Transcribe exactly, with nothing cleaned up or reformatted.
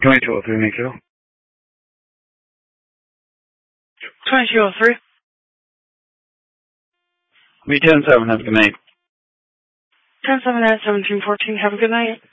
twenty-two oh three, make it. twenty-two oh three. Me ten seven, have a good night. ten seven at seventeen fourteen, have a good night.